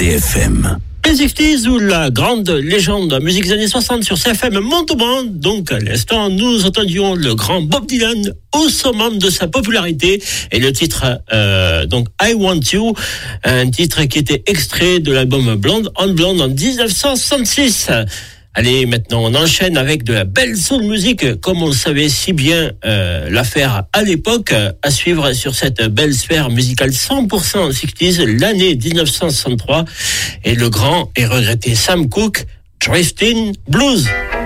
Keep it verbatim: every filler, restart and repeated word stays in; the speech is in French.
C F M. Les sixties ou la grande légende musique des années soixante sur C F M Montauban. Donc à l'instant, nous entendions le grand Bob Dylan au summum de sa popularité et le titre euh, donc I Want You, un titre qui était extrait de l'album Blonde on Blonde en dix-neuf cent soixante-six. Allez, maintenant, on enchaîne avec de la belle soul music, comme on le savait si bien euh, l'affaire à l'époque, à suivre sur cette belle sphère musicale cent pour cent sixties, l'année dix-neuf cent soixante-trois, et le grand et regretté Sam Cooke, Drifting Blues.